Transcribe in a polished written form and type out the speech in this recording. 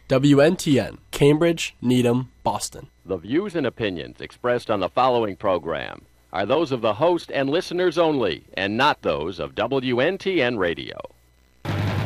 WNTN, Cambridge, Needham, Boston. The views and opinions expressed on the following program are those of the host and listeners only, and not those of WNTN Radio.